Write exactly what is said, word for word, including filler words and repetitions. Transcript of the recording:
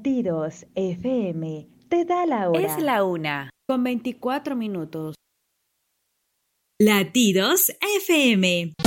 Latidos F M te da la hora. Es la una, con veinticuatro minutos. Latidos F M.